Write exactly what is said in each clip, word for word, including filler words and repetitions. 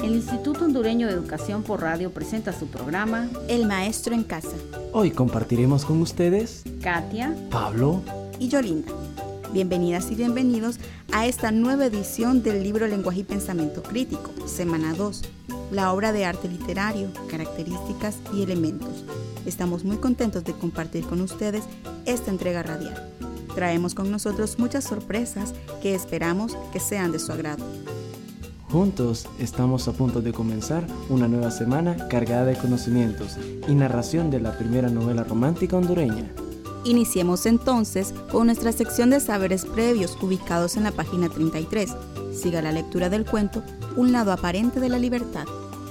El Instituto Hondureño de Educación por Radio presenta su programa El Maestro en Casa. Hoy compartiremos con ustedes Katia, Pablo y Yolinda. Bienvenidas y bienvenidos a esta nueva edición del libro Lenguaje y Pensamiento Crítico, semana dos, la obra de arte literario, características y elementos. Estamos muy contentos de compartir con ustedes esta entrega radial. Traemos con nosotros muchas sorpresas que esperamos que sean de su agrado. Juntos estamos a punto de comenzar una nueva semana cargada de conocimientos y narración de la primera novela romántica hondureña. Iniciemos entonces con nuestra sección de saberes previos ubicados en la página treinta y tres. Siga la lectura del cuento Un lado aparente de la libertad.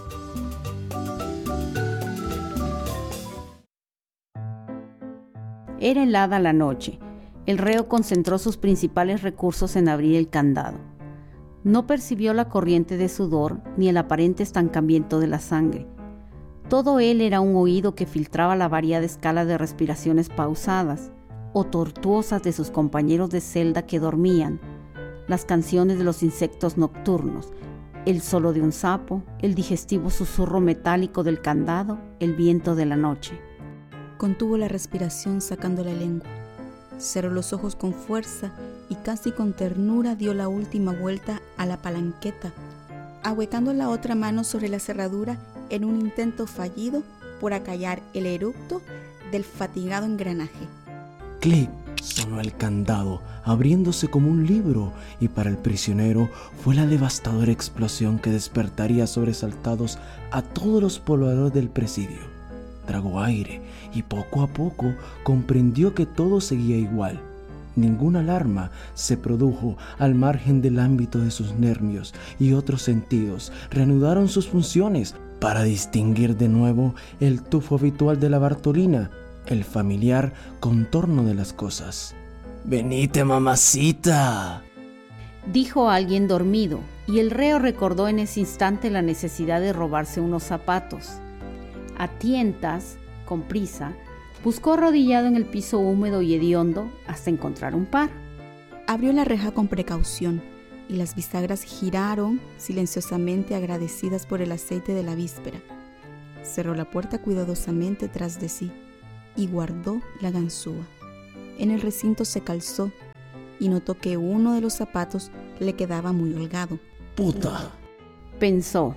Era helada la noche. El reo concentró sus principales recursos en abrir el candado. No percibió la corriente de sudor ni el aparente estancamiento de la sangre. Todo él era un oído que filtraba la variada escala de respiraciones pausadas o tortuosas de sus compañeros de celda que dormían, las canciones de los insectos nocturnos, el solo de un sapo, el digestivo susurro metálico del candado, el viento de la noche. Contuvo la respiración sacando la lengua. Cerró los ojos con fuerza y casi con ternura dio la última vuelta a la palanqueta, ahuecando la otra mano sobre la cerradura en un intento fallido por acallar el eructo del fatigado engranaje. ¡Clic! Sonó el candado, abriéndose como un libro, y para el prisionero fue la devastadora explosión que despertaría sobresaltados a todos los pobladores del presidio. Tragó aire y poco a poco comprendió que todo seguía igual. Ninguna alarma se produjo al margen del ámbito de sus nervios y otros sentidos reanudaron sus funciones para distinguir de nuevo el tufo habitual de la Bartolina, el familiar contorno de las cosas. ¡Venite, mamacita!, dijo alguien dormido, y el reo recordó en ese instante la necesidad de robarse unos zapatos. A tientas, con prisa, buscó arrodillado en el piso húmedo y hediondo hasta encontrar un par. Abrió la reja con precaución y las bisagras giraron silenciosamente agradecidas por el aceite de la víspera. Cerró la puerta cuidadosamente tras de sí y guardó la ganzúa. En el recinto se calzó y notó que uno de los zapatos le quedaba muy holgado. ¡Puta!, pensó.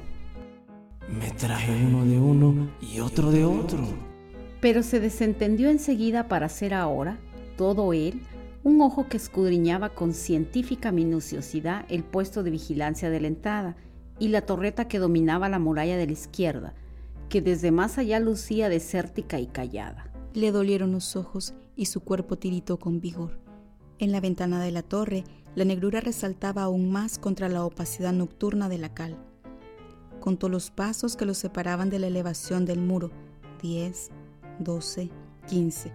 Me traje uno de uno y otro de otro. Pero se desentendió enseguida para hacer ahora, todo él, un ojo que escudriñaba con científica minuciosidad el puesto de vigilancia de la entrada y la torreta que dominaba la muralla de la izquierda, que desde más allá lucía desértica y callada. Le dolieron los ojos y su cuerpo tiritó con vigor. En la ventana de la torre, la negrura resaltaba aún más contra la opacidad nocturna de la cal. Contó los pasos que los separaban de la elevación del muro, diez, doce, quince.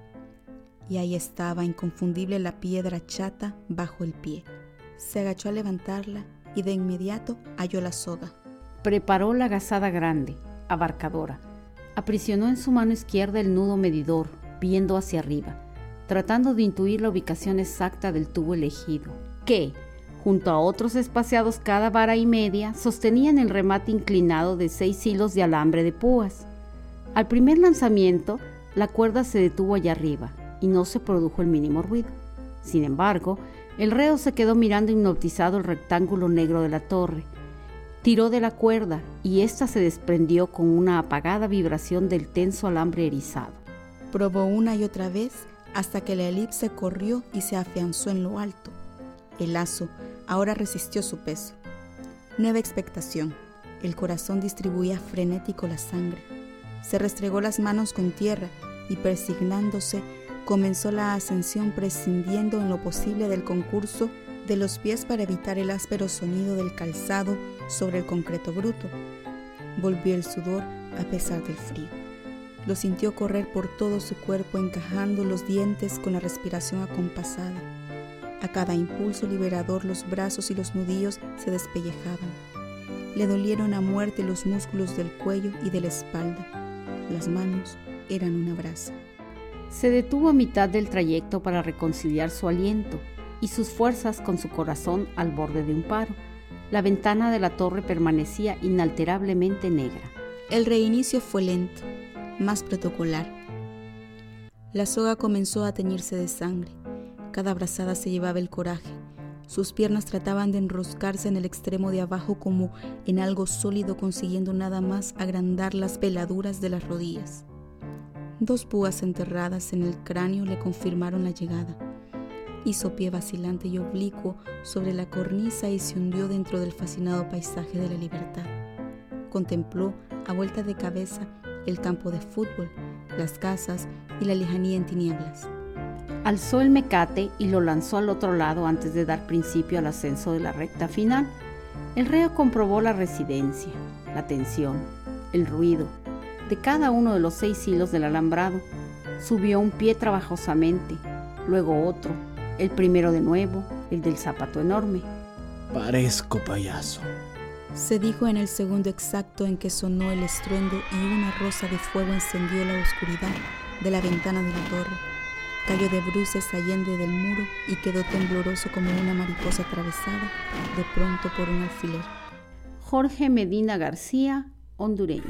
Y ahí estaba inconfundible la piedra chata bajo el pie. Se agachó a levantarla y de inmediato halló la soga. Preparó la agazada grande, abarcadora. Aprisionó en su mano izquierda el nudo medidor, viendo hacia arriba, tratando de intuir la ubicación exacta del tubo elegido, que, junto a otros espaciados cada vara y media, sostenían el remate inclinado de seis hilos de alambre de púas. Al primer lanzamiento, la cuerda se detuvo allá arriba y no se produjo el mínimo ruido. Sin embargo, el reo se quedó mirando hipnotizado el rectángulo negro de la torre. Tiró de la cuerda y ésta se desprendió con una apagada vibración del tenso alambre erizado. Probó una y otra vez hasta que la elipse corrió y se afianzó en lo alto. El lazo ahora resistió su peso. Nueva expectación. El corazón distribuía frenético la sangre. Se restregó las manos con tierra y, persignándose, comenzó la ascensión prescindiendo en lo posible del concurso de los pies para evitar el áspero sonido del calzado sobre el concreto bruto. Volvió el sudor a pesar del frío. Lo sintió correr por todo su cuerpo, encajando los dientes con la respiración acompasada. A cada impulso liberador los brazos y los nudillos se despellejaban. Le dolieron a muerte los músculos del cuello y de la espalda. Las manos eran una brasa. Se detuvo a mitad del trayecto para reconciliar su aliento y sus fuerzas con su corazón al borde de un paro, La ventana de la torre permanecía inalterablemente negra. El reinicio fue lento, más protocolar. La soga comenzó a teñirse de sangre. Cada brazada se llevaba el coraje. Sus piernas trataban de enroscarse en el extremo de abajo como en algo sólido, consiguiendo nada más agrandar las peladuras de las rodillas. Dos púas enterradas en el cráneo le confirmaron la llegada. Hizo pie vacilante y oblicuo sobre la cornisa y se hundió dentro del fascinado paisaje de la libertad. Contempló, a vuelta de cabeza, el campo de fútbol, las casas y la lejanía en tinieblas. Alzó el mecate y lo lanzó al otro lado antes de dar principio al ascenso de la recta final. El reo comprobó la residencia, la tensión, el ruido de cada uno de los seis hilos del alambrado. Subió un pie trabajosamente, luego otro, el primero de nuevo, el del zapato enorme. Parezco payaso, se dijo en el segundo exacto en que sonó el estruendo y una rosa de fuego encendió la oscuridad de la ventana de la torre. Cayó de bruces allende del muro y quedó tembloroso como una mariposa atravesada de pronto por un alfiler. Jorge Medina García, hondureño.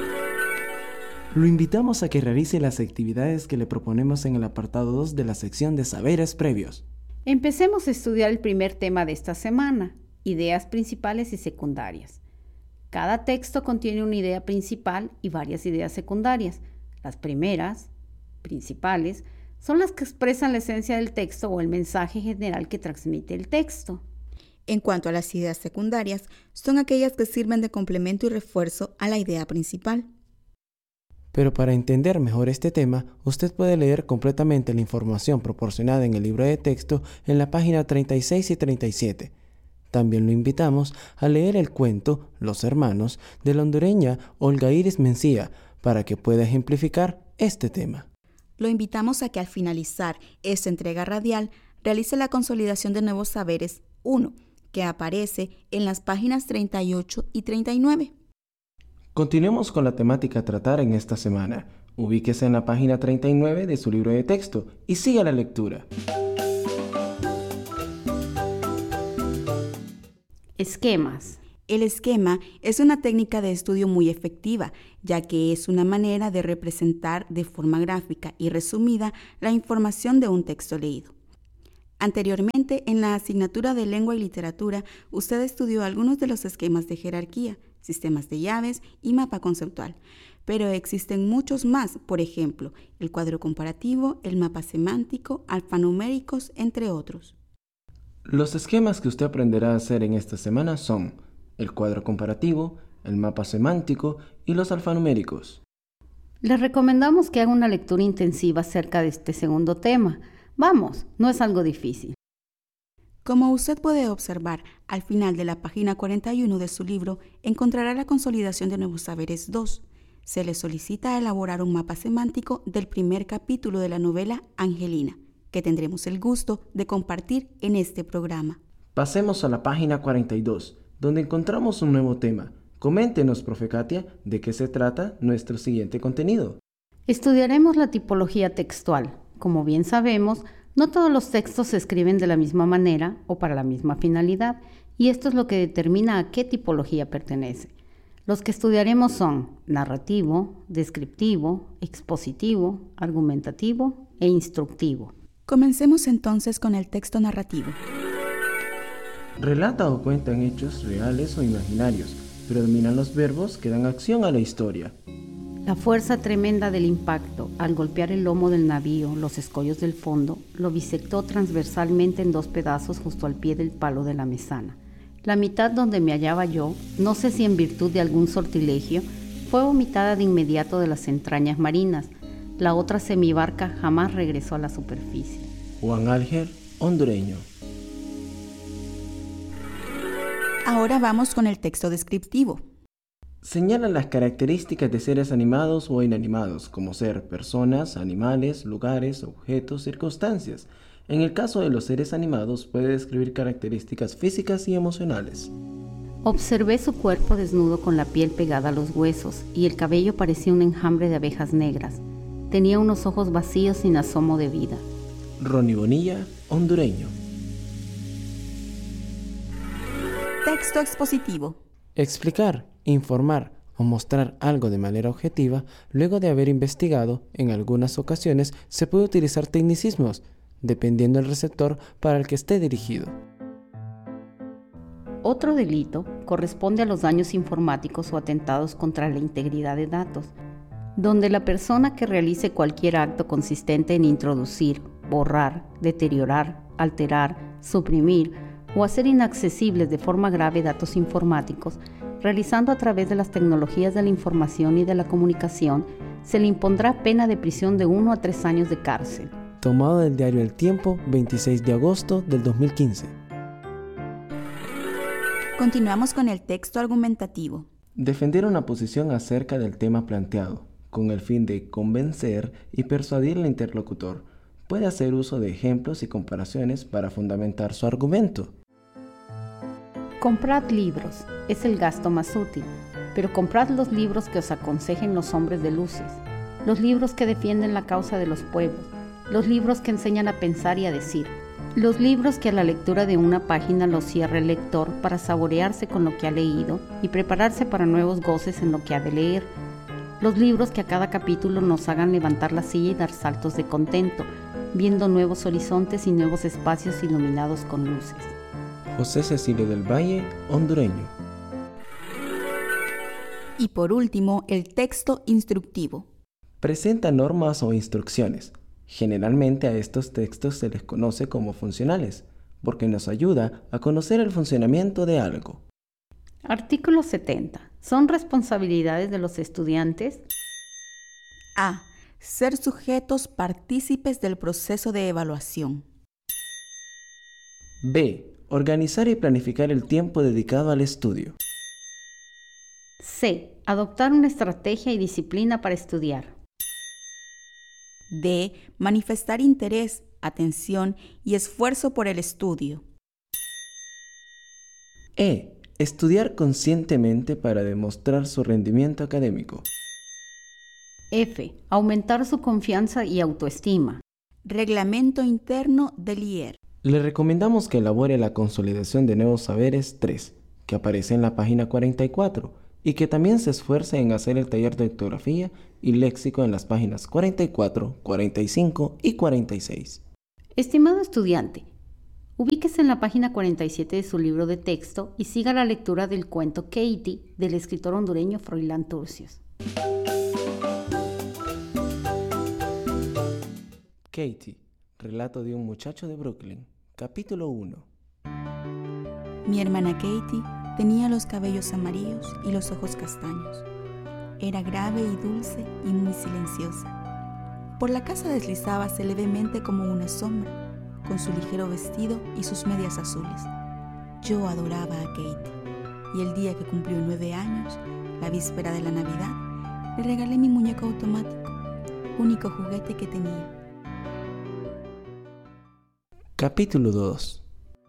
Lo invitamos a que realice las actividades que le proponemos en el apartado dos de la sección de saberes previos. Empecemos a estudiar el primer tema de esta semana, ideas principales y secundarias. Cada texto contiene una idea principal y varias ideas secundarias. Las primeras, principales, son las que expresan la esencia del texto o el mensaje general que transmite el texto. En cuanto a las ideas secundarias, son aquellas que sirven de complemento y refuerzo a la idea principal. Pero para entender mejor este tema, usted puede leer completamente la información proporcionada en el libro de texto en la página treinta y seis y treinta y siete. También lo invitamos a leer el cuento Los Hermanos de la hondureña Olga Iris Mencía para que pueda ejemplificar este tema. Lo invitamos a que al finalizar esta entrega radial realice la consolidación de nuevos saberes uno, que aparece en las páginas treinta y ocho y treinta y nueve. Continuemos con la temática a tratar en esta semana. Ubíquese en la página treinta y nueve de su libro de texto y siga la lectura. Esquemas. El esquema es una técnica de estudio muy efectiva, ya que es una manera de representar de forma gráfica y resumida la información de un texto leído. Anteriormente, en la asignatura de Lengua y Literatura, usted estudió algunos de los esquemas de jerarquía, sistemas de llaves y mapa conceptual, pero existen muchos más, por ejemplo, el cuadro comparativo, el mapa semántico, alfanuméricos, entre otros. Los esquemas que usted aprenderá a hacer en esta semana son el cuadro comparativo, el mapa semántico y los alfanuméricos. Les recomendamos que haga una lectura intensiva acerca de este segundo tema. Vamos, no es algo difícil. Como usted puede observar, al final de la página cuarenta y uno de su libro encontrará la consolidación de nuevos saberes dos. Se le solicita elaborar un mapa semántico del primer capítulo de la novela Angelina, que tendremos el gusto de compartir en este programa. Pasemos a la página cuarenta y dos, donde encontramos un nuevo tema. Coméntenos, profe Katia, de qué se trata nuestro siguiente contenido. Estudiaremos la tipología textual. Como bien sabemos, no todos los textos se escriben de la misma manera o para la misma finalidad, y esto es lo que determina a qué tipología pertenece. Los que estudiaremos son narrativo, descriptivo, expositivo, argumentativo e instructivo. Comencemos entonces con el texto narrativo. Relata o cuentan hechos reales o imaginarios. Predominan los verbos que dan acción a la historia. La fuerza tremenda del impacto, al golpear el lomo del navío, los escollos del fondo, lo bisectó transversalmente en dos pedazos justo al pie del palo de la mesana. La mitad donde me hallaba yo, no sé si en virtud de algún sortilegio, fue vomitada de inmediato de las entrañas marinas. La otra semibarca jamás regresó a la superficie. Juan Alger, hondureño. Ahora vamos con el texto descriptivo. Señala las características de seres animados o inanimados, como ser personas, animales, lugares, objetos, circunstancias. En el caso de los seres animados, puede describir características físicas y emocionales. Observé su cuerpo desnudo con la piel pegada a los huesos y el cabello parecía un enjambre de abejas negras. Tenía unos ojos vacíos sin asomo de vida. Ronnie Bonilla, hondureño. Texto expositivo. Explicar, informar o mostrar algo de manera objetiva, luego de haber investigado, en algunas ocasiones se puede utilizar tecnicismos, dependiendo del receptor para el que esté dirigido. Otro delito corresponde a los daños informáticos o atentados contra la integridad de datos, donde la persona que realice cualquier acto consistente en introducir, borrar, deteriorar, alterar, suprimir o hacer inaccesibles de forma grave datos informáticos, realizando a través de las tecnologías de la información y de la comunicación, se le impondrá pena de prisión de uno a tres años de cárcel. Tomado del diario El Tiempo, veintiséis de agosto del dos mil quince. Continuamos con el texto argumentativo. Defender una posición acerca del tema planteado, con el fin de convencer y persuadir al interlocutor. Puede hacer uso de ejemplos y comparaciones para fundamentar su argumento. Comprad libros, es el gasto más útil, pero comprad los libros que os aconsejen los hombres de luces, los libros que defienden la causa de los pueblos, los libros que enseñan a pensar y a decir, los libros que a la lectura de una página lo cierra el lector para saborearse con lo que ha leído y prepararse para nuevos goces en lo que ha de leer, los libros que a cada capítulo nos hagan levantar la silla y dar saltos de contento, viendo nuevos horizontes y nuevos espacios iluminados con luces. José Cecilio del Valle, hondureño. Y por último, el texto instructivo. Presenta normas o instrucciones. Generalmente a estos textos se les conoce como funcionales, porque nos ayuda a conocer el funcionamiento de algo. Artículo setenta. ¿Son responsabilidades de los estudiantes? A. Ser sujetos partícipes del proceso de evaluación. B. Organizar y planificar el tiempo dedicado al estudio. C. Adoptar una estrategia y disciplina para estudiar. D. Manifestar interés, atención y esfuerzo por el estudio. E. Estudiar conscientemente para demostrar su rendimiento académico. F. Aumentar su confianza y autoestima. Reglamento interno del I E R. Le recomendamos que elabore la consolidación de nuevos saberes tres, que aparece en la página cuarenta y cuatro, y que también se esfuerce en hacer el taller de ortografía y léxico en las páginas cuarenta y cuatro, cuarenta y cinco y cuarenta y seis. Estimado estudiante, ubíquese en la página cuarenta y siete de su libro de texto y siga la lectura del cuento Katie del escritor hondureño Froilán Turcios. Katie, relato de un muchacho de Brooklyn, capítulo uno. Mi hermana Katie tenía los cabellos amarillos y los ojos castaños. Era grave y dulce y muy silenciosa. Por la casa deslizábase levemente como una sombra, con su ligero vestido y sus medias azules. Yo adoraba a Katie, y el día que cumplió nueve años, la víspera de la Navidad, le regalé mi muñeco automático, único juguete que tenía. Capítulo dos.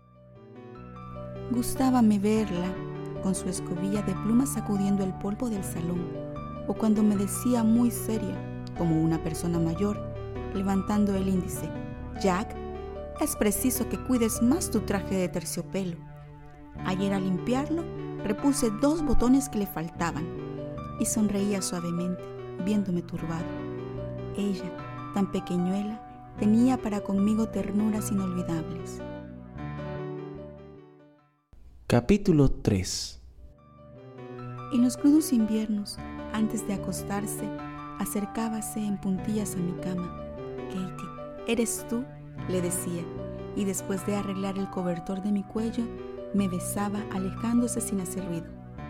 Gustábame verla con su escobilla de plumas sacudiendo el polvo del salón, o cuando me decía muy seria, como una persona mayor, levantando el índice: Jack, es preciso que cuides más tu traje de terciopelo. Ayer al limpiarlo, repuse dos botones que le faltaban, y sonreía suavemente, viéndome turbado. Ella, tan pequeñuela, tenía para conmigo ternuras inolvidables. Capítulo tres. En los crudos inviernos, antes de acostarse, acercábase en puntillas a mi cama. Katie, ¿eres tú?, le decía, y después de arreglar el cobertor de mi cuello, me besaba alejándose sin hacer ruido.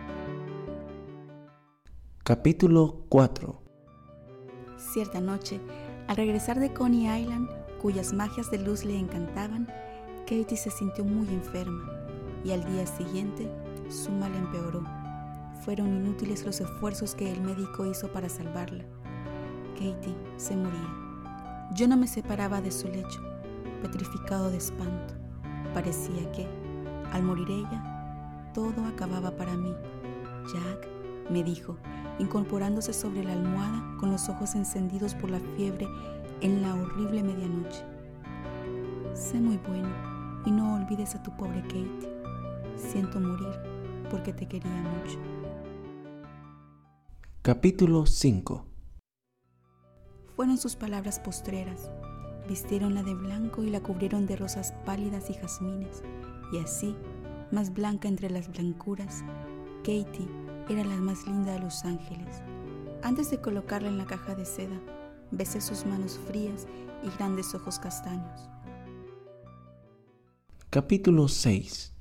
Capítulo cuatro. Cierta noche, al regresar de Coney Island, cuyas magias de luz le encantaban, Katie se sintió muy enferma, y al día siguiente su mal empeoró. Fueron inútiles los esfuerzos que el médico hizo para salvarla. Katie se moría. Yo no me separaba de su lecho, petrificado de espanto. Parecía que, al morir ella, todo acababa para mí. Jack, me dijo, incorporándose sobre la almohada con los ojos encendidos por la fiebre en la horrible medianoche. Sé muy bueno y no olvides a tu pobre Katie. Siento morir porque te quería mucho. Capítulo cinco. Fueron sus palabras postreras. Vistiéronla de blanco y la cubrieron de rosas pálidas y jazmines. Y así, más blanca entre las blancuras, Katie era la más linda de los ángeles. Antes de colocarla en la caja de seda, besé sus manos frías y grandes ojos castaños. Capítulo seis.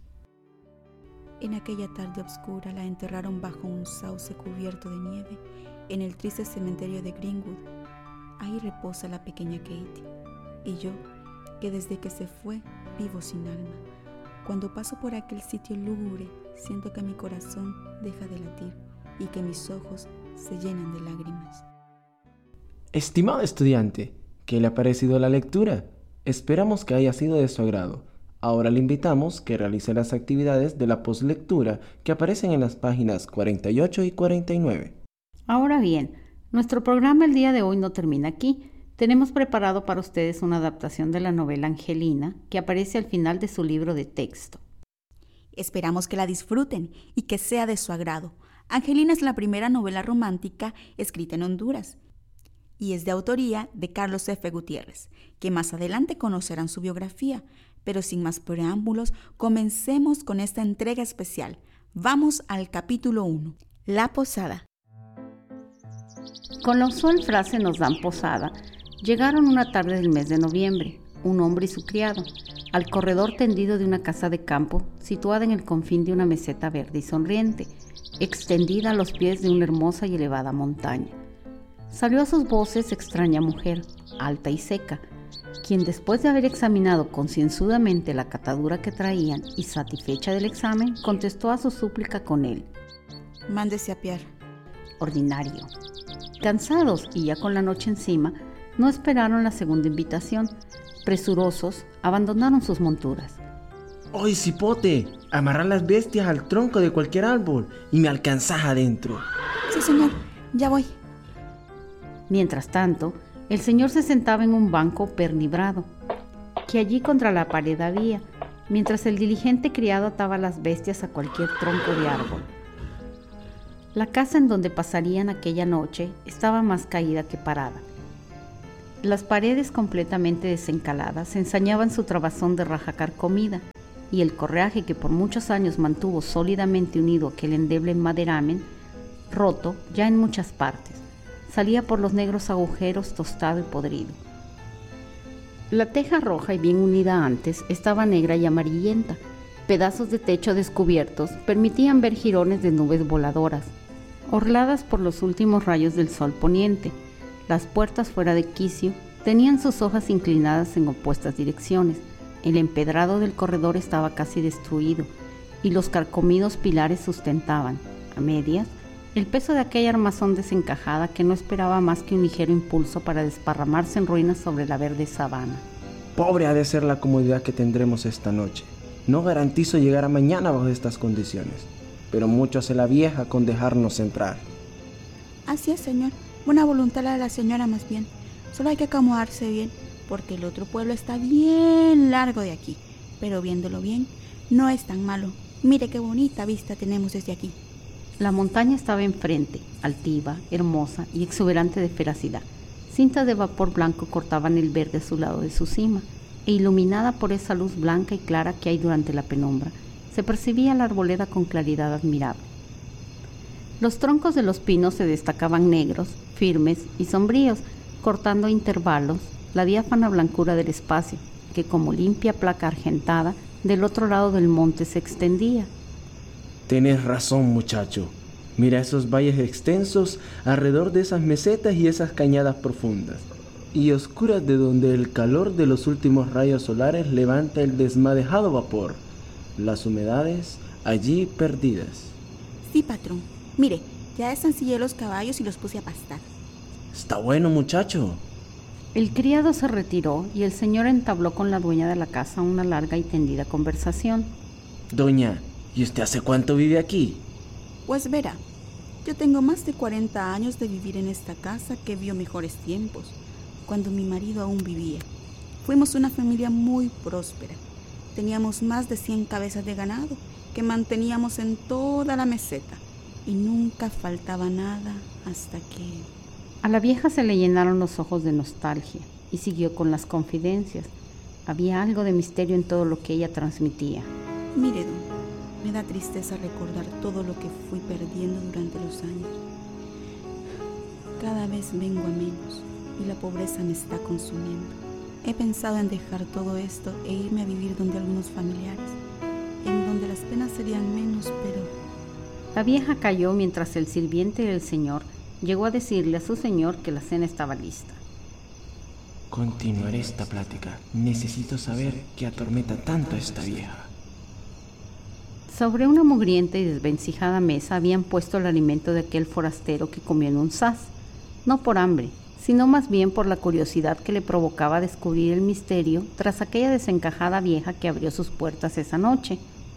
En aquella tarde oscura la enterraron bajo un sauce cubierto de nieve en el triste cementerio de Greenwood. Ahí reposa la pequeña Katie. Y yo, que desde que se fue, vivo sin alma. Cuando paso por aquel sitio lúgubre, siento que mi corazón deja de latir y que mis ojos se llenan de lágrimas. Estimado estudiante, ¿qué le ha parecido la lectura? Esperamos que haya sido de su agrado. Ahora le invitamos que realice las actividades de la postlectura que aparecen en las páginas cuarenta y ocho y cuarenta y nueve. Ahora bien, nuestro programa el día de hoy no termina aquí. Tenemos preparado para ustedes una adaptación de la novela Angelina que aparece al final de su libro de texto. Esperamos que la disfruten y que sea de su agrado. Angelina es la primera novela romántica escrita en Honduras y es de autoría de Carlos F. Gutiérrez, que más adelante conocerán su biografía. Pero sin más preámbulos, comencemos con esta entrega especial. Vamos al capítulo uno. La posada. Con la usual frase "nos dan posada", llegaron una tarde del mes de noviembre, un hombre y su criado, al corredor tendido de una casa de campo situada en el confín de una meseta verde y sonriente, extendida a los pies de una hermosa y elevada montaña. Salió a sus voces extraña mujer, alta y seca, quien después de haber examinado concienzudamente la catadura que traían y satisfecha del examen, contestó a su súplica con él: Mándese a apiar. Ordinario. Cansados y ya con la noche encima, no esperaron la segunda invitación. Presurosos, abandonaron sus monturas. ¡Oy, cipote! Amarrar las bestias al tronco de cualquier árbol y me alcanzás adentro. Sí, señor, ya voy. Mientras tanto, el señor se sentaba en un banco pernibrado, que allí contra la pared había, mientras el diligente criado ataba las bestias a cualquier tronco de árbol. La casa en donde pasarían aquella noche estaba más caída que parada. Las paredes completamente desencaladas ensañaban su trabazón de raja carcomida, y el correaje que por muchos años mantuvo sólidamente unido aquel endeble maderamen, roto ya en muchas partes, salía por los negros agujeros tostado y podrido. La teja roja y bien unida antes estaba negra y amarillenta. Pedazos de techo descubiertos permitían ver jirones de nubes voladoras, orladas por los últimos rayos del sol poniente. Las puertas fuera de quicio tenían sus hojas inclinadas en opuestas direcciones. El empedrado del corredor estaba casi destruido y los carcomidos pilares sustentaban, a medias, el peso de aquella armazón desencajada que no esperaba más que un ligero impulso para desparramarse en ruinas sobre la verde sabana. Pobre ha de ser la comodidad que tendremos esta noche. No garantizo llegar a mañana bajo estas condiciones, pero mucho hace la vieja con dejarnos entrar. Así es, señor. Buena voluntad la de la señora más bien. Solo hay que acomodarse bien, porque el otro pueblo está bien largo de aquí. Pero viéndolo bien, no es tan malo. Mire qué bonita vista tenemos desde aquí. La montaña estaba enfrente, altiva, hermosa y exuberante de feracidad. Cintas de vapor blanco cortaban el verde azulado de su cima, e iluminada por esa luz blanca y clara que hay durante la penumbra, se percibía la arboleda con claridad admirable. Los troncos de los pinos se destacaban negros, firmes y sombríos, cortando a intervalos la diáfana blancura del espacio, que como limpia placa argentada del otro lado del monte se extendía. Tenés razón, muchacho. Mira esos valles extensos alrededor de esas mesetas y esas cañadas profundas y oscuras de donde el calor de los últimos rayos solares levanta el desmadejado vapor. Las humedades allí perdidas. Sí, patrón. Mire, ya desancillé los caballos y los puse a pastar. Está bueno, muchacho. El criado se retiró y el señor entabló con la dueña de la casa una larga y tendida conversación. Doña, ¿y usted hace cuánto vive aquí? Pues verá, yo tengo más de cuarenta años de vivir en esta casa que vio mejores tiempos, cuando mi marido aún vivía. Fuimos una familia muy próspera. Teníamos más de cien cabezas de ganado que manteníamos en toda la meseta y nunca faltaba nada hasta que... A la vieja se le llenaron los ojos de nostalgia y siguió con las confidencias. Había algo de misterio en todo lo que ella transmitía. Mire, don, me da tristeza recordar todo lo que fui perdiendo durante los años. Cada vez vengo a menos y la pobreza me está consumiendo. He pensado en dejar todo esto e irme a vivir donde algunos familiares, en donde las penas serían menos, pero... La vieja calló mientras el sirviente del señor llegó a decirle a su señor que la cena estaba lista. Continuaré esta plática. Necesito saber qué atormenta tanto a esta vieja. Sobre una mugrienta y desvencijada mesa habían puesto el alimento de aquel forastero que comió en un saz, no por hambre, sino más bien por la curiosidad que le provocaba descubrir el misterio tras aquella desencajada vieja que abrió sus puertas esa noche.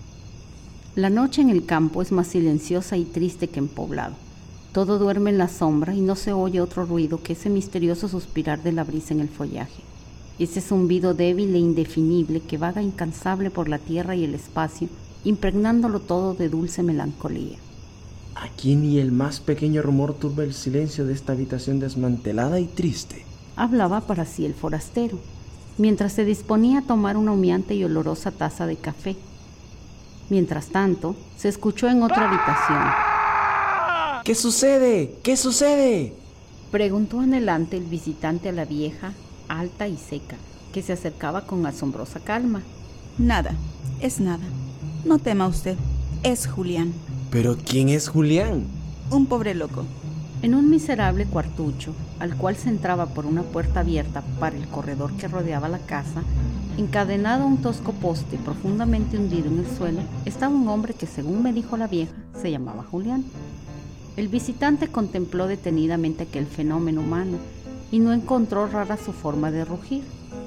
La noche en el campo es más silenciosa y triste que en poblado. Todo duerme en la sombra y no se oye otro ruido que ese misterioso suspirar de la brisa en el follaje. Ese zumbido débil e indefinible que vaga incansable por la tierra y el espacio, impregnándolo todo de dulce melancolía. Aquí ni el más pequeño rumor turba el silencio de esta habitación desmantelada y triste. Hablaba para sí el forastero, mientras se disponía a tomar una humeante y olorosa taza de café. Mientras tanto, se escuchó en otra habitación. ¿Qué sucede? ¿Qué sucede? Preguntó anhelante el visitante a la vieja, alta y seca, que se acercaba con asombrosa calma. Nada, es nada. No tema usted, es Julián. ¿Pero quién es Julián? Un pobre loco. En un miserable cuartucho, al cual se entraba por una puerta abierta para el corredor que rodeaba la casa, encadenado a un tosco poste profundamente hundido en el suelo, estaba un hombre que, según me dijo la vieja, se llamaba Julián. El visitante contempló detenidamente aquel fenómeno humano y no encontró rara su forma de rugir.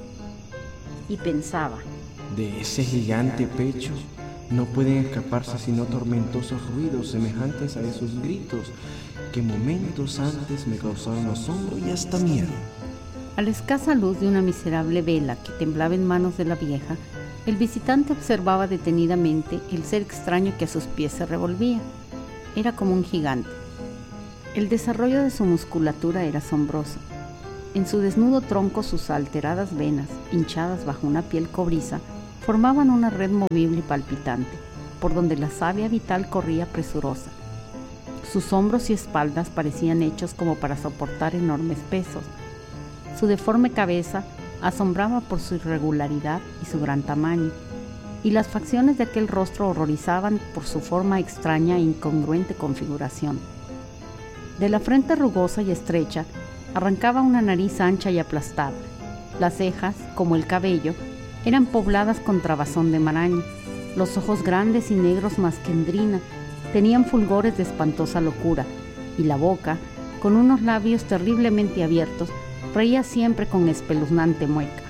Y pensaba: de ese gigante pecho no pueden escaparse sino tormentosos ruidos semejantes a esos gritos que momentos antes me causaron asombro y hasta miedo. A la escasa luz de una miserable vela que temblaba en manos de la vieja, el visitante observaba detenidamente el ser extraño que a sus pies se revolvía. Era como un gigante. El desarrollo de su musculatura era asombroso. En su desnudo tronco sus alteradas venas, hinchadas bajo una piel cobriza, formaban una red movible y palpitante, por donde la savia vital corría presurosa. Sus hombros y espaldas parecían hechos como para soportar enormes pesos. Su deforme cabeza asombraba por su irregularidad y su gran tamaño, y las facciones de aquel rostro horrorizaban por su forma extraña e incongruente configuración. De la frente rugosa y estrecha arrancaba una nariz ancha y aplastada. Las cejas, como el cabello, eran pobladas con trabazón de maraña. Los ojos grandes y negros más que endrina tenían fulgores de espantosa locura, y la boca, con unos labios terriblemente abiertos, reía siempre con espeluznante mueca.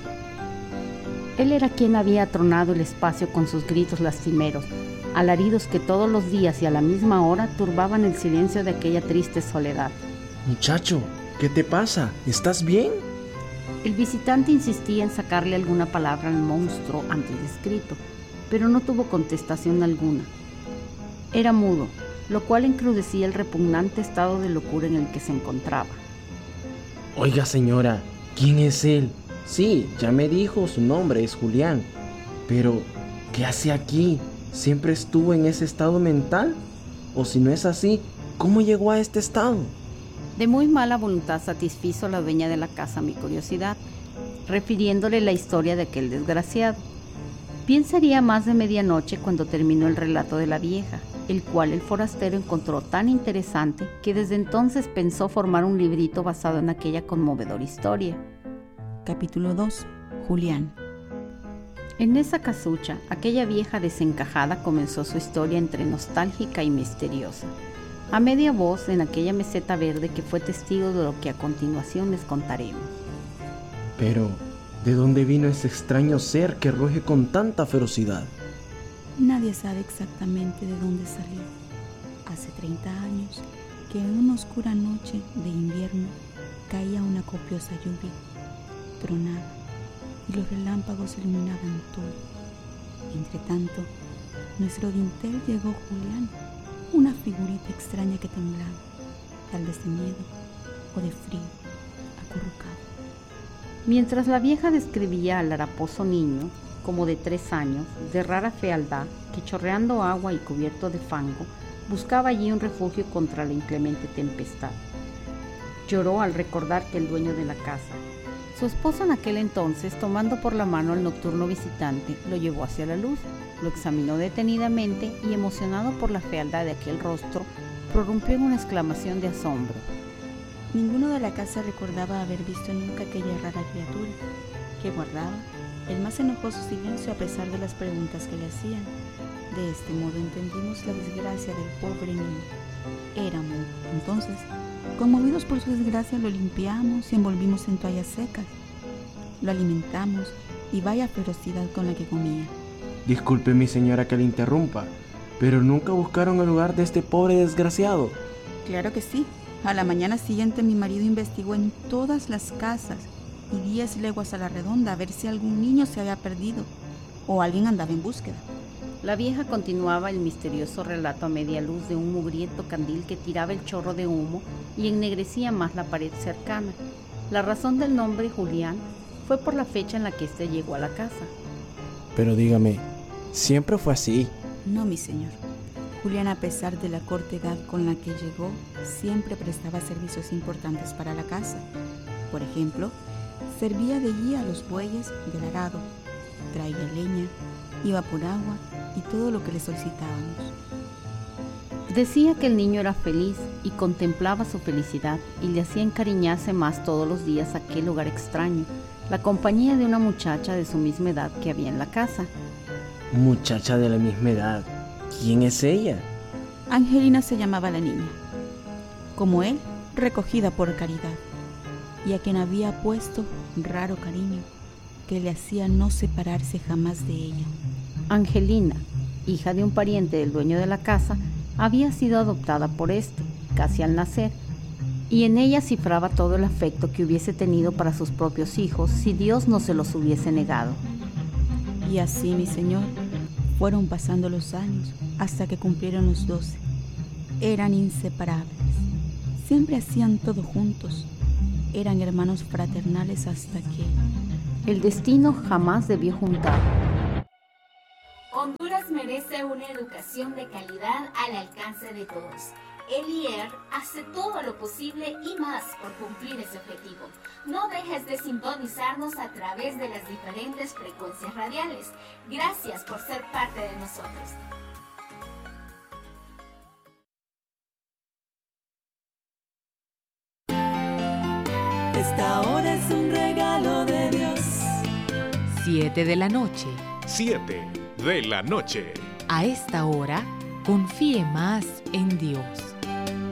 Él era quien había atronado el espacio con sus gritos lastimeros, alaridos que todos los días y a la misma hora turbaban el silencio de aquella triste soledad. Muchacho, ¿qué te pasa? ¿Estás bien? El visitante insistía en sacarle alguna palabra al monstruo antes descrito, pero no tuvo contestación alguna. Era mudo, lo cual encrudecía el repugnante estado de locura en el que se encontraba. Oiga, señora, ¿quién es él? Sí, ya me dijo, su nombre es Julián. Pero, ¿qué hace aquí? ¿Siempre estuvo en ese estado mental? O si no es así, ¿cómo llegó a este estado? De muy mala voluntad satisfizo la dueña de la casa mi curiosidad, refiriéndole la historia de aquel desgraciado. Bien sería más de medianoche cuando terminó el relato de la vieja, el cual el forastero encontró tan interesante que desde entonces pensó formar un librito basado en aquella conmovedora historia. Capítulo dos. Julián. En esa casucha, aquella vieja desencajada comenzó su historia entre nostálgica y misteriosa, a media voz en aquella meseta verde que fue testigo de lo que a continuación les contaremos. Pero, ¿de dónde vino ese extraño ser que ruge con tanta ferocidad? Nadie sabe exactamente de dónde salió. Hace treinta años que en una oscura noche de invierno caía una copiosa lluvia, tronaba y los relámpagos iluminaban todo. Entre tanto, nuestro dintel llegó Julián, una figurita extraña que temblaba, tal vez de miedo o de frío, acurrucado. Mientras la vieja describía al haraposo niño, como de tres años, de rara fealdad, que chorreando agua y cubierto de fango, buscaba allí un refugio contra la inclemente tempestad. Lloró al recordar que el dueño de la casa, su esposo en aquel entonces, tomando por la mano al nocturno visitante, lo llevó hacia la luz, lo examinó detenidamente y, emocionado por la fealdad de aquel rostro, prorrumpió en una exclamación de asombro. Ninguno de la casa recordaba haber visto nunca aquella rara criatura, que guardaba el más enojoso silencio a pesar de las preguntas que le hacían. De este modo entendimos la desgracia del pobre niño. Era mudo. Entonces, conmovidos por su desgracia, lo limpiamos y envolvimos en toallas secas. Lo alimentamos y vaya ferocidad con la que comía. Disculpe, mi señora, que le interrumpa, pero nunca buscaron el hogar de este pobre desgraciado. Claro que sí. A la mañana siguiente mi marido investigó en todas las casas y diez leguas a la redonda a ver si algún niño se había perdido o alguien andaba en búsqueda. La vieja continuaba el misterioso relato a media luz de un mugriento candil que tiraba el chorro de humo y ennegrecía más la pared cercana. La razón del nombre Julián fue por la fecha en la que éste llegó a la casa. Pero dígame, ¿siempre fue así? No, mi señor. Julián, a pesar de la corta edad con la que llegó, siempre prestaba servicios importantes para la casa. Por ejemplo, servía de guía a los bueyes del arado, traía leña, iba por agua y todo lo que le solicitábamos. Decía que el niño era feliz y contemplaba su felicidad y le hacía encariñarse más todos los días aquel lugar extraño, la compañía de una muchacha de su misma edad que había en la casa. Muchacha de la misma edad. ¿Quién es ella? Angelina se llamaba la niña, como él, recogida por caridad, y a quien había puesto raro cariño que le hacía no separarse jamás de ella. Angelina, hija de un pariente del dueño de la casa, había sido adoptada por este, casi al nacer, y en ella cifraba todo el afecto que hubiese tenido para sus propios hijos si Dios no se los hubiese negado. Y así, mi señor, fueron pasando los años hasta que cumplieron los doce. Eran inseparables. Siempre hacían todo juntos. Eran hermanos fraternales hasta que el destino jamás debió juntar. Honduras merece una educación de calidad al alcance de todos. El I E R hace todo lo posible y más por cumplir ese objetivo. No dejes de sintonizarnos a través de las diferentes frecuencias radiales. Gracias por ser parte de nosotros. Esta hora es un regalo de Dios. Siete de la noche. Siete de la noche. A esta hora, confíe más en Dios.